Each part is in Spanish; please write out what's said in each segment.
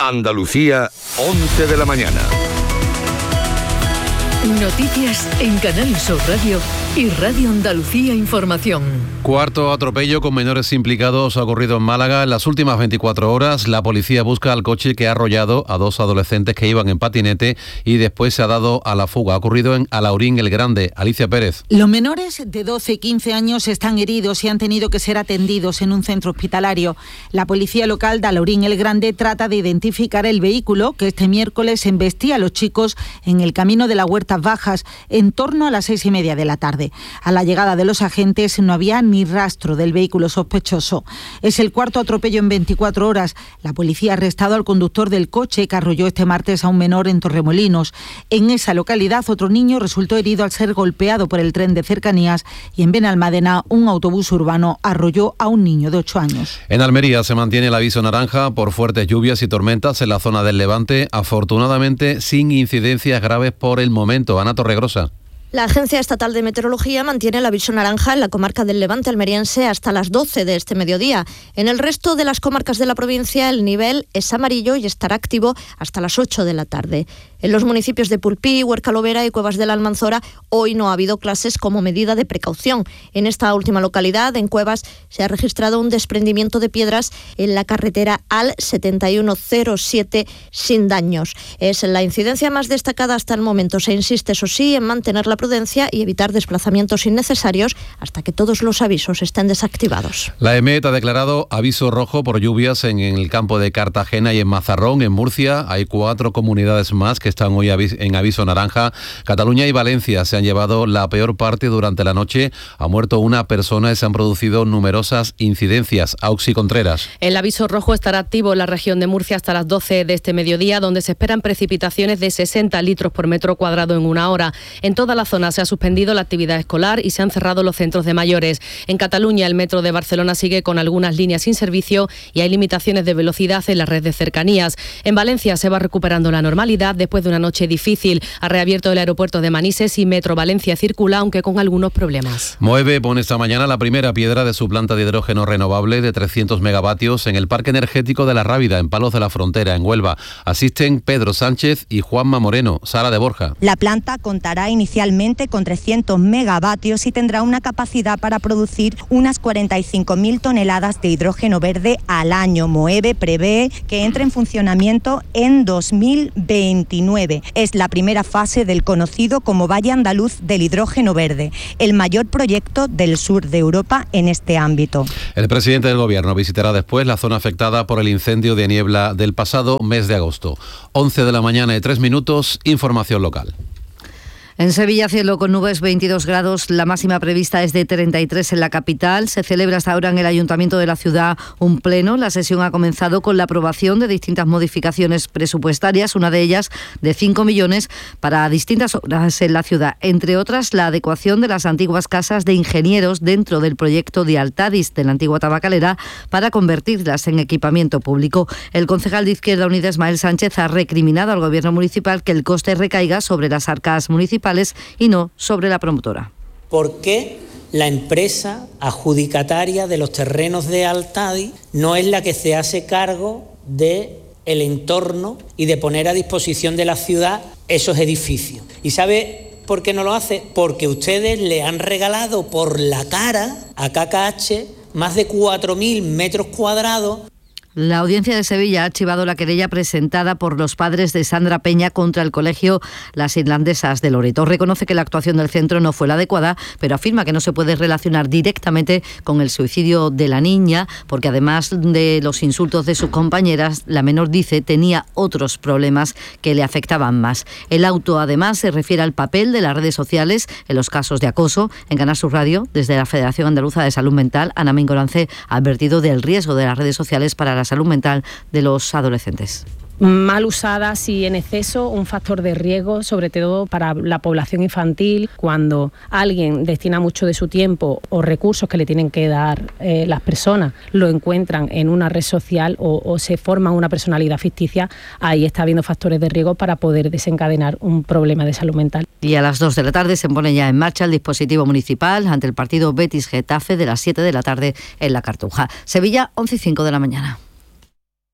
Andalucía, 11 de la mañana. Noticias en Canal Sur Radio y Radio Andalucía Información. Cuarto atropello con menores implicados ha ocurrido en Málaga. En las últimas 24 horas, la policía busca al coche que ha arrollado a dos adolescentes que iban en patinete y después se ha dado a la fuga. Ha ocurrido en Alaurín el Grande. Alicia Pérez. Los menores de 12 y 15 años están heridos y han tenido que ser atendidos en un centro hospitalario. La policía local de Alaurín el Grande trata de identificar el vehículo que este miércoles embestía a los chicos en el camino de la Huertas Bajas en torno a las 6:30 de la tarde. A la llegada de los agentes no había ni rastro del vehículo sospechoso. Es el cuarto atropello en 24 horas. La policía ha arrestado al conductor del coche que arrolló este martes a un menor en Torremolinos. En esa localidad, otro niño resultó herido al ser golpeado por el tren de cercanías y en Benalmádena un autobús urbano arrolló a un niño de 8 años. En Almería se mantiene el aviso naranja por fuertes lluvias y tormentas en la zona del Levante, afortunadamente sin incidencias graves por el momento. Ana Torregrosa. La Agencia Estatal de Meteorología mantiene el aviso naranja en la comarca del Levante almeriense hasta las 12 de este mediodía. En el resto de las comarcas de la provincia el nivel es amarillo y estará activo hasta las 8 de la tarde. En los municipios de Pulpí, Huerca-Lovera y Cuevas de la Almanzora hoy no ha habido clases como medida de precaución. En esta última localidad, en Cuevas, se ha registrado un desprendimiento de piedras en la carretera AL 7107 sin daños. Es la incidencia más destacada hasta el momento. Se insiste, eso sí, en mantener la prudencia y evitar desplazamientos innecesarios hasta que todos los avisos estén desactivados. La EMET ha declarado aviso rojo por lluvias en el campo de Cartagena y en Mazarrón, en Murcia. Hay 4 comunidades más que están hoy en aviso naranja. Cataluña y Valencia se han llevado la peor parte durante la noche. Ha muerto una persona y se han producido numerosas incidencias. Auxi Contreras. El aviso rojo estará activo en la región de Murcia hasta las 12 de este mediodía, donde se esperan precipitaciones de 60 litros por metro cuadrado en una hora. En toda la zona se ha suspendido la actividad escolar y se han cerrado los centros de mayores. En Cataluña, el metro de Barcelona sigue con algunas líneas sin servicio y hay limitaciones de velocidad en la red de cercanías. En Valencia se va recuperando la normalidad después de una noche difícil. Ha reabierto el aeropuerto de Manises y Metro Valencia circula, aunque con algunos problemas. Moeve pone esta mañana la primera piedra de su planta de hidrógeno renovable de 300 megavatios en el Parque Energético de La Rábida, en Palos de la Frontera, en Huelva. Asisten Pedro Sánchez y Juanma Moreno. Sara de Borja. La planta contará inicialmente con 300 megavatios y tendrá una capacidad para producir unas 45.000 toneladas de hidrógeno verde al año. Moeve prevé que entre en funcionamiento en 2029. Es la primera fase del conocido como Valle Andaluz del Hidrógeno Verde, el mayor proyecto del sur de Europa en este ámbito. El presidente del Gobierno visitará después la zona afectada por el incendio de niebla del pasado mes de agosto. 11 de la mañana y 3 minutos, información local. En Sevilla, cielo con nubes, 22 grados, la máxima prevista es de 33 en la capital. Se celebra hasta ahora en el Ayuntamiento de la ciudad un pleno. La sesión ha comenzado con la aprobación de distintas modificaciones presupuestarias, una de ellas de 5 millones para distintas obras en la ciudad. Entre otras, la adecuación de las antiguas casas de ingenieros dentro del proyecto de Altadis de la antigua tabacalera para convertirlas en equipamiento público. El concejal de Izquierda Unida, Ismael Sánchez, ha recriminado al Gobierno municipal que el coste recaiga sobre las arcas municipales y no sobre la promotora. ¿Por qué la empresa adjudicataria de los terrenos de Altadis no es la que se hace cargo del entorno y de poner a disposición de la ciudad esos edificios? ¿Y sabe por qué no lo hace? Porque ustedes le han regalado por la cara a KKH más de 4.000 metros cuadrados. La Audiencia de Sevilla ha archivado la querella presentada por los padres de Sandra Peña contra el colegio Las Irlandesas de Loreto. Reconoce que la actuación del centro no fue la adecuada, pero afirma que no se puede relacionar directamente con el suicidio de la niña, porque además de los insultos de sus compañeras, la menor dice tenía otros problemas que le afectaban más. El auto además se refiere al papel de las redes sociales en los casos de acoso. En Canal Sur Radio, desde la Federación Andaluza de Salud Mental, Ana Mingorance ha advertido del riesgo de las redes sociales para la salud mental de los adolescentes. Mal usadas y en exceso, un factor de riesgo, sobre todo para la población infantil, cuando alguien destina mucho de su tiempo o recursos que le tienen que dar las personas, lo encuentran en una red social o se forma una personalidad ficticia, ahí está habiendo factores de riesgo para poder desencadenar un problema de salud mental. Y a las 2 de la tarde se pone ya en marcha el dispositivo municipal ante el partido Betis-Getafe de las 7 de la tarde en La Cartuja. Sevilla, 11:05 de la mañana.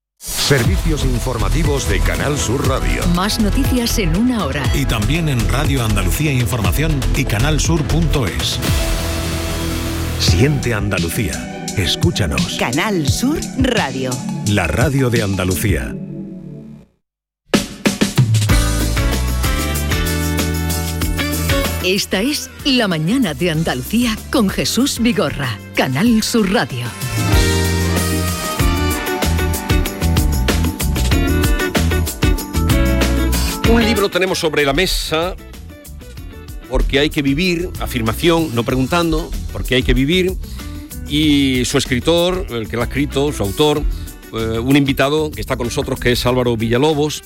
Servicios informativos de Canal Sur Radio. Más noticias en una hora. Y también en Radio Andalucía Información y canalsur.es. Siente Andalucía. Escúchanos. Canal Sur Radio. La radio de Andalucía. Esta es La Mañana de Andalucía con Jesús Vigorra. Canal Sur Radio. Un libro tenemos sobre la mesa, porque hay que vivir, afirmación, no preguntando, porque hay que vivir, y su escritor, el que lo ha escrito, su autor, un invitado que está con nosotros, que es Álvaro Villalobos,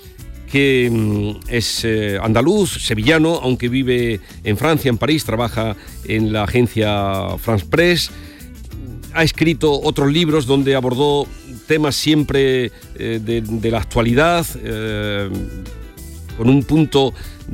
que es andaluz, sevillano, aunque vive en Francia, en París, trabaja en la agencia France Press, ha escrito otros libros donde abordó temas siempre de la actualidad, con un punto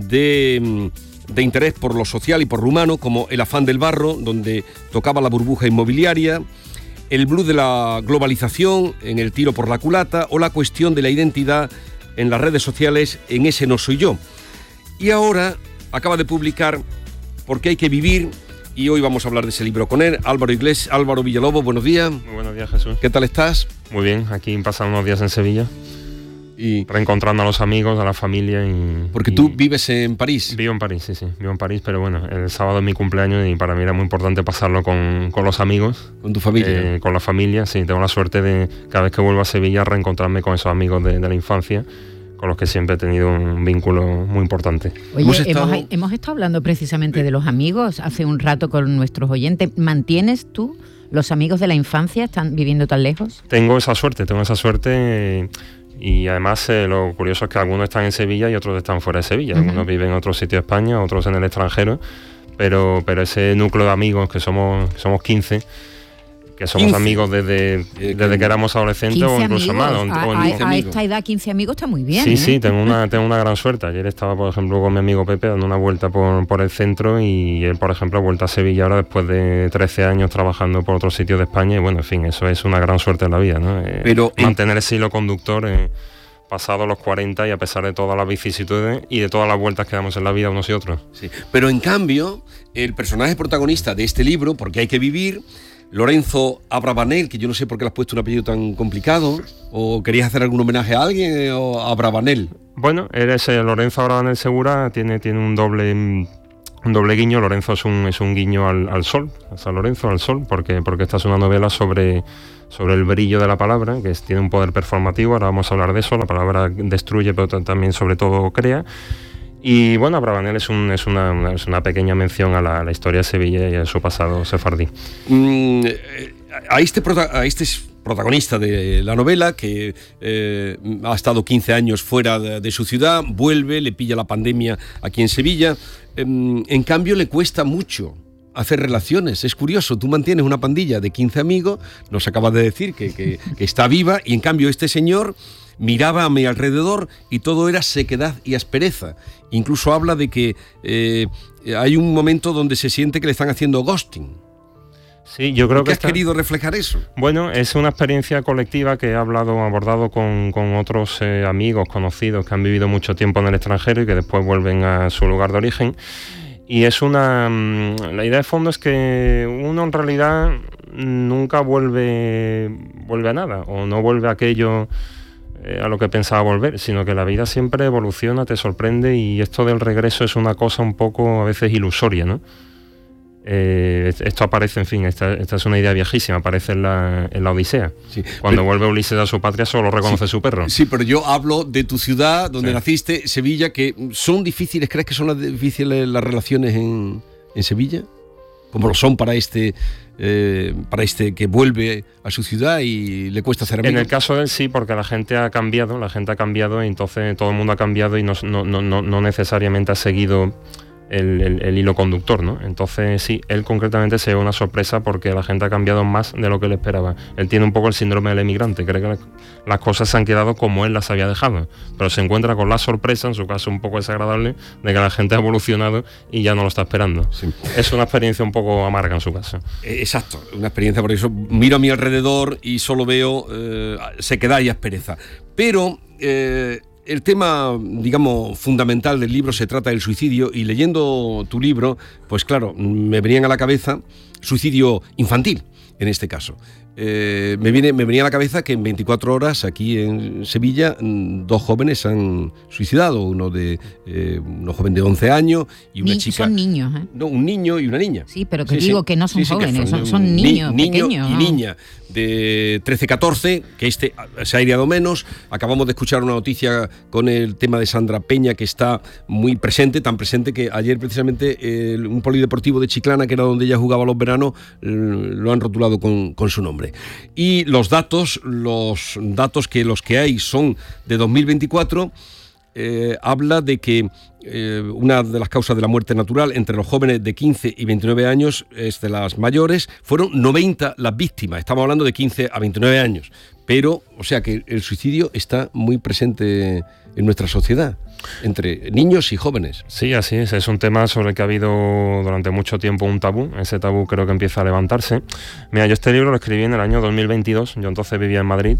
de interés por lo social y por lo humano, como El afán del barro, donde tocaba la burbuja inmobiliaria, el blues de la globalización, en El tiro por la culata, o la cuestión de la identidad en las redes sociales, en Ese no soy yo. Y ahora acaba de publicar Porque hay que vivir, y hoy vamos a hablar de ese libro con él. Álvaro Villalobos, buenos días. Muy buenos días, Jesús. ¿Qué tal estás? Muy bien, aquí pasando unos días en Sevilla. Y reencontrando a los amigos, a la familia y... Porque tú vives en París. Vivo en París, sí, vivo en París, pero bueno, el sábado es mi cumpleaños y para mí era muy importante pasarlo con los amigos. ¿Con tu familia? Con la familia, sí, tengo la suerte de cada vez que vuelvo a Sevilla reencontrarme con esos amigos de la infancia, con los que siempre he tenido un vínculo muy importante. Oye, hemos estado hablando precisamente de los amigos hace un rato con nuestros oyentes. ¿Mantienes tú los amigos de la infancia? ¿Están viviendo tan lejos? Tengo esa suerte. Y además lo curioso es que algunos están en Sevilla y otros están fuera de Sevilla. Algunos viven en otro sitio de España, otros en el extranjero, pero ese núcleo de amigos que somos 15, que somos 15. Amigos desde que éramos adolescentes o incluso amigos, más. A esta edad 15 amigos está muy bien. Sí, tengo una gran suerte. Ayer estaba, por ejemplo, con mi amigo Pepe dando una vuelta por el centro y él, por ejemplo, ha vuelto a Sevilla ahora después de 13 años trabajando por otro sitio de España y bueno, en fin, eso es una gran suerte en la vida, ¿no? Pero mantener ese hilo conductor pasado los 40 y a pesar de todas las vicisitudes y de todas las vueltas que damos en la vida unos y otros. Sí. Pero en cambio, el personaje protagonista de este libro, Porque hay que vivir, Lorenzo Abravanel, que yo no sé por qué le has puesto un apellido tan complicado, o querías hacer algún homenaje a alguien, o a Abravanel. Bueno, Lorenzo Abravanel Segura tiene un doble guiño. Lorenzo es un guiño al sol, a San Lorenzo, al sol, porque esta es una novela sobre el brillo de la palabra, que tiene un poder performativo. Ahora vamos a hablar de eso. La palabra destruye, pero también sobre todo crea. Y bueno, Abravanel es una pequeña mención a la historia de Sevilla y a su pasado sefardí. A este protagonista de la novela, que ha estado 15 años fuera de su ciudad, vuelve, le pilla la pandemia aquí en Sevilla, en cambio le cuesta mucho hacer relaciones. Es curioso, tú mantienes una pandilla de 15 amigos, nos acabas de decir que está viva, y en cambio este señor miraba a mi alrededor y todo era sequedad y aspereza. Incluso habla de que hay un momento donde se siente que le están haciendo ghosting. Sí, yo creo que has querido reflejar eso. Bueno, es una experiencia colectiva que he abordado con otros amigos, conocidos que han vivido mucho tiempo en el extranjero y que después vuelven a su lugar de origen. Y la idea de fondo es que uno en realidad nunca vuelve a nada, o no vuelve a aquello a lo que pensaba volver, sino que la vida siempre evoluciona, te sorprende, y esto del regreso es una cosa un poco a veces ilusoria, ¿no? Esto aparece, en fin, esta es una idea viejísima, aparece en la Odisea. Sí, cuando vuelve Ulises a su patria solo reconoce su perro. Sí, pero yo hablo de tu ciudad, donde naciste, Sevilla, que son difíciles. ¿Crees que son difíciles las relaciones en Sevilla? Como lo son para este que vuelve a su ciudad y le cuesta hacer amigos. En el caso de él sí, porque la gente ha cambiado y entonces todo el mundo ha cambiado y no necesariamente ha seguido el hilo conductor, ¿no? Entonces sí, él concretamente se lleva una sorpresa porque la gente ha cambiado más de lo que él esperaba. Él tiene un poco el síndrome del emigrante, cree que las cosas se han quedado como él las había dejado, pero se encuentra con la sorpresa, en su caso un poco desagradable, de que la gente ha evolucionado y ya no lo está esperando. Sí. Es una experiencia un poco amarga en su caso. Exacto, una experiencia, por eso miro a mi alrededor y solo veo sequedad y aspereza. Pero el tema, digamos, fundamental del libro se trata del suicidio, y leyendo tu libro, pues claro, me venían a la cabeza suicidio infantil, en este caso. Me venía a la cabeza que en 24 horas aquí en Sevilla 2 jóvenes han suicidado, uno joven de 11 años y una chica... Son niños, ¿eh? No, un niño y una niña. Sí, pero que digo que no son jóvenes, son niños pequeños. Y niña de 13-14, que se ha aireado menos. Acabamos de escuchar una noticia con el tema de Sandra Peña, que está muy presente, tan presente que ayer precisamente un polideportivo de Chiclana, que era donde ella jugaba los veranos, lo han rotulado con su nombre. Y los datos que los que hay son de 2024. Habla de que una de las causas de la muerte natural entre los jóvenes de 15 y 29 años es de las mayores. Fueron 90 las víctimas, estamos hablando de 15 a 29 años, pero, o sea que el suicidio está muy presente en nuestra sociedad, entre niños y jóvenes. Sí, así es un tema sobre el que ha habido durante mucho tiempo un tabú. Ese tabú creo que empieza a levantarse. Mira, yo este libro lo escribí en el año 2022, yo entonces vivía en Madrid.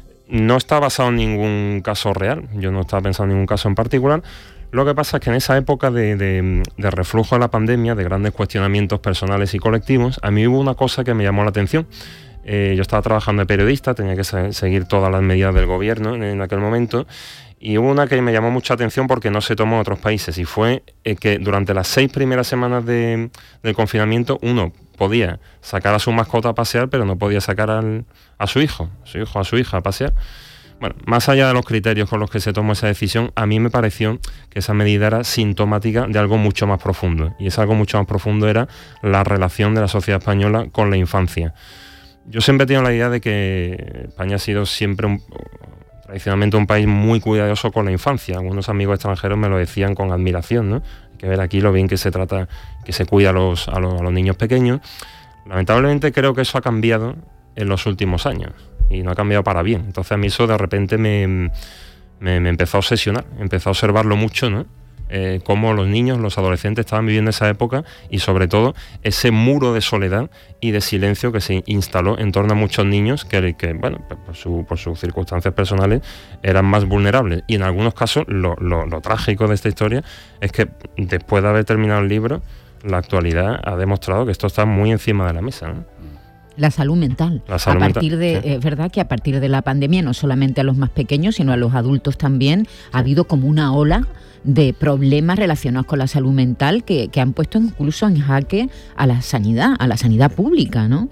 No está basado en ningún caso real, yo no estaba pensando en ningún caso en particular. Lo que pasa es que en esa época de reflujo de la pandemia, de grandes cuestionamientos personales y colectivos, a mí hubo una cosa que me llamó la atención. Yo estaba trabajando de periodista, tenía que seguir todas las medidas del gobierno en aquel momento, y hubo una que me llamó mucha atención porque no se tomó en otros países, y fue que durante las 6 primeras semanas del confinamiento uno podía sacar a su mascota a pasear, pero no podía sacar a su hijo, a su hija a pasear. Bueno, más allá de los criterios con los que se tomó esa decisión, a mí me pareció que esa medida era sintomática de algo mucho más profundo, y ese algo mucho más profundo era la relación de la sociedad española con la infancia. Yo siempre he tenido la idea de que España ha sido siempre tradicionalmente un país muy cuidadoso con la infancia. Algunos amigos extranjeros me lo decían con admiración, ¿no? Hay que ver aquí lo bien que se trata, que se cuida a los niños pequeños. Lamentablemente creo que eso ha cambiado en los últimos años, y no ha cambiado para bien. Entonces a mí eso de repente me empezó a obsesionar, empezó a observarlo mucho, ¿no? Cómo los niños, los adolescentes estaban viviendo esa época, y sobre todo ese muro de soledad y de silencio que se instaló en torno a muchos niños que bueno, por sus circunstancias personales eran más vulnerables. Y en algunos casos lo trágico de esta historia es que después de haber terminado el libro, la actualidad ha demostrado que esto está muy encima de la mesa, ¿no? La salud mental. Sí. Es verdad que a partir de la pandemia, no solamente a los más pequeños, sino a los adultos también, ha habido como una ola de problemas relacionados con la salud mental que han puesto incluso en jaque a la sanidad pública, ¿no?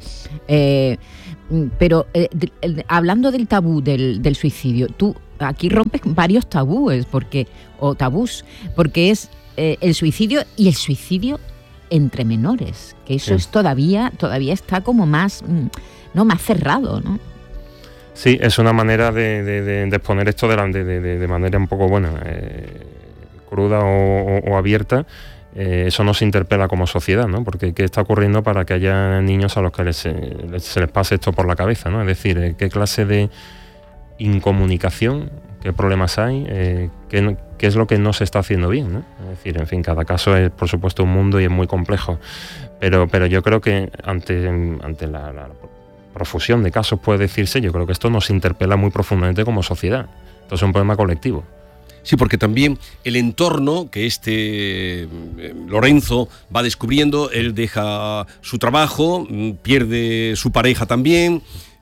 Pero hablando del tabú del suicidio, tú aquí rompes varios tabús, porque es el suicidio y el suicidio entre menores, que eso es todavía está como más cerrado, ¿no? Sí, es una manera de exponer esto de manera un poco cruda o abierta. Eso nos interpela como sociedad, ¿no? Porque ¿qué está ocurriendo para que haya niños a los que se les pase esto por la cabeza, ¿no? Es decir, ¿qué clase de incomunicación, qué problemas hay, qué es lo que no se está haciendo bien, ¿no? Es decir, en fin, cada caso es por supuesto un mundo y es muy complejo, pero yo creo que ante la profusión de casos, puede decirse, yo creo que esto nos interpela muy profundamente como sociedad. Esto es un problema colectivo. Sí, porque también el entorno que Lorenzo va descubriendo, él deja su trabajo, pierde su pareja también,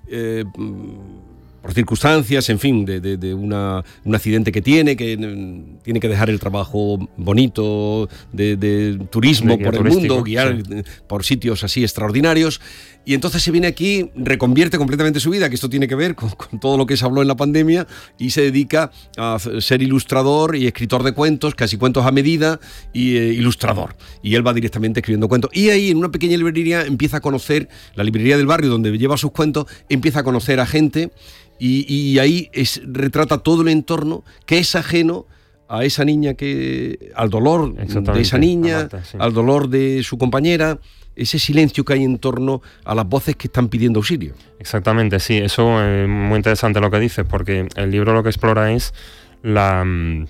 por circunstancias, en fin, de un accidente que tiene que dejar el trabajo bonito de turismo por el mundo, guiar por sitios así extraordinarios, y entonces se viene aquí, reconvierte completamente su vida, que esto tiene que ver con todo lo que se habló en la pandemia, y se dedica a ser ilustrador y escritor de cuentos, casi cuentos a medida, y ilustrador, y él va directamente escribiendo cuentos, y ahí en una pequeña librería empieza a conocer, la librería del barrio donde lleva sus cuentos, empieza a conocer a gente, y ahí retrata todo el entorno que es ajeno a esa niña, al dolor de esa niña, Marta, sí, al dolor de su compañera, ese silencio que hay en torno a las voces que están pidiendo auxilio. Exactamente, sí, eso es muy interesante lo que dices, porque el libro lo que explora es la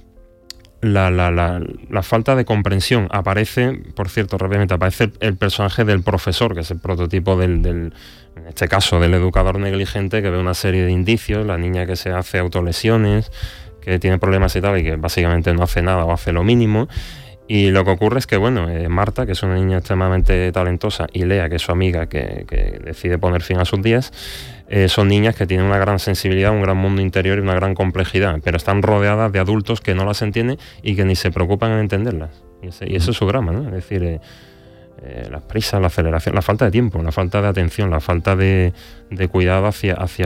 falta de comprensión. Aparece, por cierto, rápidamente, aparece el personaje del profesor, que es el prototipo en este caso, del educador negligente, que ve una serie de indicios, la niña que se hace autolesiones, que tiene problemas y tal, y que básicamente no hace nada o hace lo mínimo. Y lo que ocurre es que, bueno, Marta, que es una niña extremadamente talentosa, y Lea, que es su amiga, que decide poner fin a sus días, son niñas que tienen una gran sensibilidad, un gran mundo interior y una gran complejidad, pero están rodeadas de adultos que no las entienden y que ni se preocupan en entenderlas. Y eso es su drama, ¿no? Es decir, las prisas, la aceleración, la falta de tiempo, la falta de atención, la falta de cuidado hacia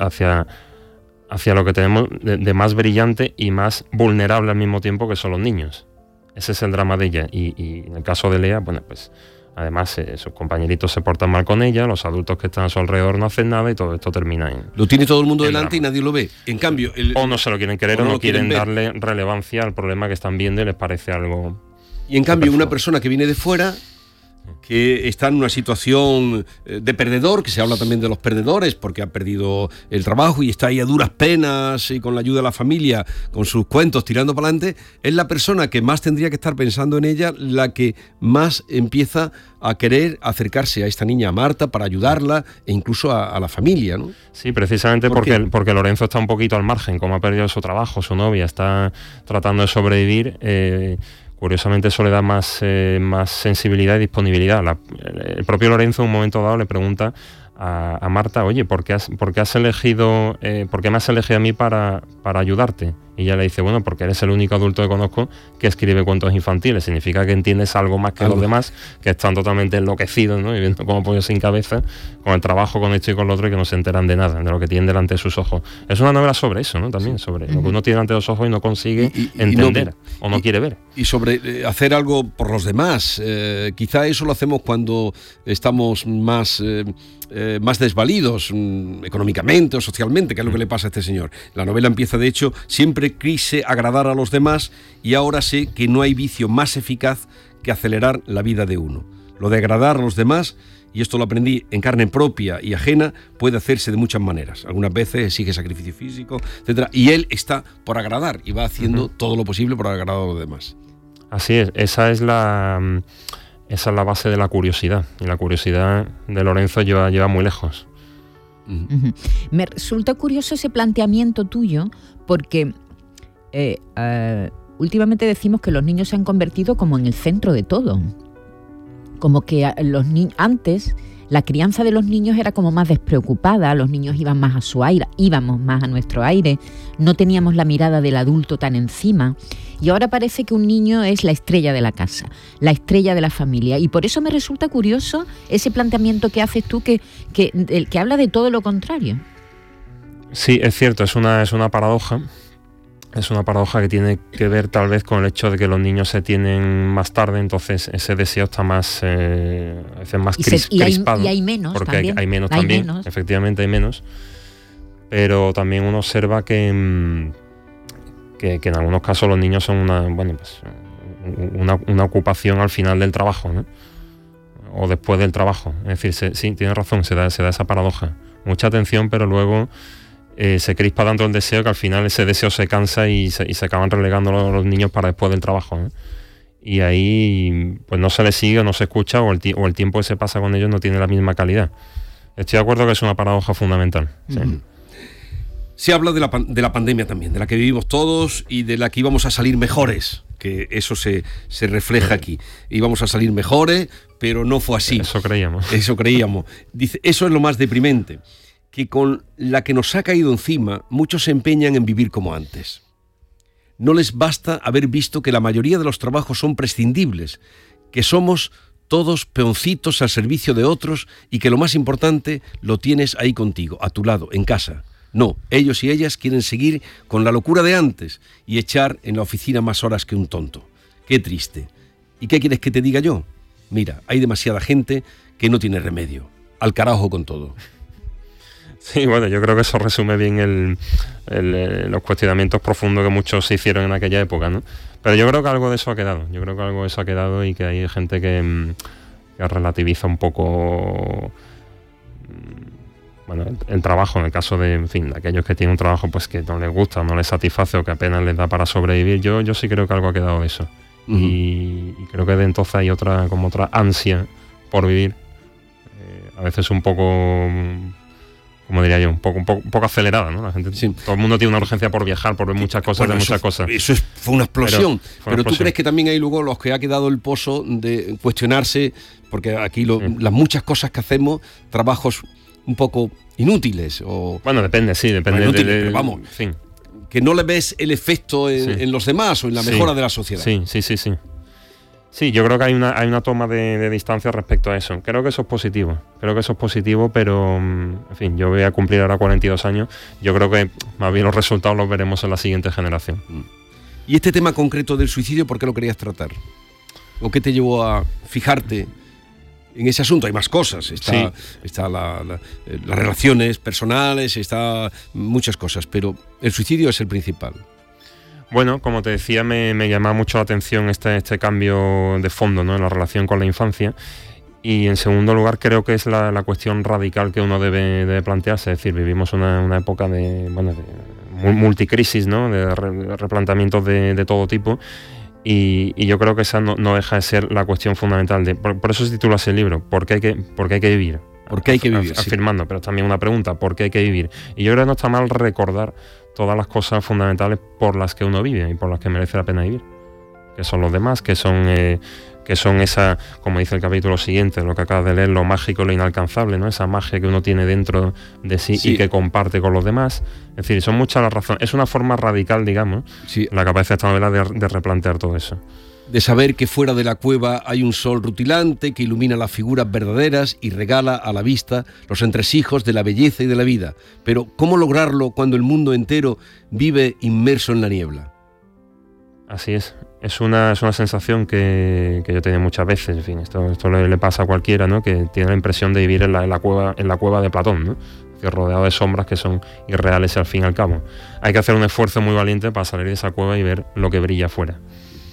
lo que tenemos de más brillante y más vulnerable al mismo tiempo, que son los niños. Ese es el drama de ella. Y en el caso de Lea, bueno, pues además sus compañeritos se portan mal con ella, los adultos que están a su alrededor no hacen nada y todo esto termina en... Lo tiene todo el mundo delante y nadie lo ve. En cambio... o no se lo quieren creer o no quieren darle relevancia al problema que están viendo y les parece algo... Y en cambio una persona que viene de fuera, que está en una situación de perdedor, que se habla también de los perdedores porque ha perdido el trabajo y está ahí a duras penas y con la ayuda de la familia, con sus cuentos tirando para adelante, es la persona que más tendría que estar pensando en ella, la que más empieza a querer acercarse a esta niña, a Marta, para ayudarla e incluso a la familia, ¿no? Sí, precisamente porque Lorenzo está un poquito al margen, como ha perdido su trabajo, su novia, está tratando de sobrevivir. Curiosamente eso le da más sensibilidad y disponibilidad. El propio Lorenzo en un momento dado le pregunta a Marta, oye, ¿por qué me has elegido a mí para ayudarte? Y ella le dice, bueno, porque eres el único adulto que conozco que escribe cuentos infantiles. Significa que entiendes algo más que los demás, que están totalmente enloquecidos, ¿no? Viviendo como pollos sin cabeza, con el trabajo, con esto y con lo otro, y que no se enteran de nada, de lo que tienen delante de sus ojos. Es una novela sobre eso, ¿no? También sobre lo que uno tiene delante de los ojos y no consigue entender o no quiere ver. Y sobre hacer algo por los demás. Quizá eso lo hacemos cuando estamos más desvalidos económicamente o socialmente, que es lo que le pasa a este señor. La novela empieza, de hecho, siempre quise agradar a los demás y ahora sé que no hay vicio más eficaz que acelerar la vida de uno. Lo de agradar a los demás, y esto lo aprendí en carne propia y ajena, puede hacerse de muchas maneras. Algunas veces exige sacrificio físico, etcétera, y él está por agradar y va haciendo todo lo posible por agradar a los demás. Así es, esa es la base de la curiosidad, y la curiosidad de Lorenzo lleva muy lejos. Me resulta curioso ese planteamiento tuyo, porque últimamente decimos que los niños se han convertido como en el centro de todo. Como que antes la crianza de los niños era como más despreocupada, los niños iban más a su aire, íbamos más a nuestro aire, no teníamos la mirada del adulto tan encima, y ahora parece que un niño es la estrella de la casa, la estrella de la familia, y por eso me resulta curioso ese planteamiento que haces tú, que habla de todo lo contrario. Sí, es cierto, es una paradoja. Es una paradoja que tiene que ver tal vez con el hecho de que los niños se tienen más tarde, entonces ese deseo está más, a veces más crispado. Y hay menos porque también. Hay menos también, efectivamente hay menos. Pero también uno observa que en algunos casos los niños son una ocupación al final del trabajo, ¿no? O después del trabajo. Es decir, sí, tienes razón, se da esa paradoja. Mucha atención, pero luego... se crispa tanto el deseo que al final ese deseo se cansa y se acaban relegando los niños para después del trabajo, ¿eh? Y ahí pues no se les sigue o no se escucha o el tiempo que se pasa con ellos no tiene la misma calidad. Estoy de acuerdo que es una paradoja fundamental. Sí. Se habla de la pandemia también, de la que vivimos todos y de la que íbamos a salir mejores, que eso se refleja aquí. Íbamos a salir mejores, pero no fue así. Eso creíamos. Dice, eso es lo más deprimente, que con la que nos ha caído encima, muchos se empeñan en vivir como antes. No les basta haber visto que la mayoría de los trabajos son prescindibles, que somos todos peoncitos al servicio de otros y que lo más importante lo tienes ahí contigo, a tu lado, en casa. No, ellos y ellas quieren seguir con la locura de antes y echar en la oficina más horas que un tonto. Qué triste. ¿Y qué quieres que te diga yo? Mira, hay demasiada gente que no tiene remedio. Al carajo con todo. Sí, bueno, yo creo que eso resume bien los cuestionamientos profundos que muchos se hicieron en aquella época, ¿no? Pero yo creo que algo de eso ha quedado, y que hay gente que relativiza un poco el trabajo, en el caso de aquellos que tienen un trabajo pues que no les gusta, no les satisface o que apenas les da para sobrevivir. Yo sí creo que algo ha quedado de eso. Uh-huh. Y creo que de entonces hay otra ansia por vivir, a veces un poco, como diría yo, un poco acelerada, ¿no? La gente, todo el mundo tiene una urgencia por viajar, por ver muchas cosas, Eso fue una explosión. Pero ¿tú crees que también hay luego los que ha quedado el pozo de cuestionarse, porque aquí las muchas cosas que hacemos, trabajos un poco inútiles? Bueno, depende. Pero vamos, que no le ves el efecto en los demás o en la mejora de la sociedad. Sí. Sí, yo creo que hay una toma de distancia respecto a eso. Creo que eso es positivo, pero, en fin, yo voy a cumplir ahora 42 años. Yo creo que más bien los resultados los veremos en la siguiente generación. ¿Y este tema concreto del suicidio, por qué lo querías tratar? ¿O qué te llevó a fijarte en ese asunto? Hay más cosas, está las relaciones personales, está muchas cosas, pero el suicidio es el principal. Bueno, como te decía, me llamaba mucho la atención este cambio de fondo, ¿no?, en la relación con la infancia. Y en segundo lugar, creo que es la cuestión radical que uno debe plantearse. Es decir, vivimos una época de multicrisis, ¿no?, de replanteamientos de todo tipo. Y yo creo que esa no deja de ser la cuestión fundamental. Por eso se titula ese libro, ¿por qué hay que vivir? ¿Por qué hay que vivir? Afirmando, pero también una pregunta, ¿por qué hay que vivir? Y yo creo que no está mal recordar todas las cosas fundamentales por las que uno vive y por las que merece la pena vivir. Que son los demás, que son esa, como dice el capítulo siguiente, lo que acabas de leer, lo mágico, lo inalcanzable, ¿no? Esa magia que uno tiene dentro de sí y que comparte con los demás. Es decir, son muchas las razones. Es una forma radical, digamos, la que aparece esta novela de replantear todo eso. De saber que fuera de la cueva hay un sol rutilante que ilumina las figuras verdaderas y regala a la vista los entresijos de la belleza y de la vida. Pero ¿cómo lograrlo cuando el mundo entero vive inmerso en la niebla? Así es. Es una sensación que yo tenía muchas veces. En fin, esto le pasa a cualquiera, ¿no?, que tiene la impresión de vivir en la cueva de Platón, ¿no?, que rodeado de sombras que son irreales al fin y al cabo. Hay que hacer un esfuerzo muy valiente para salir de esa cueva y ver lo que brilla afuera.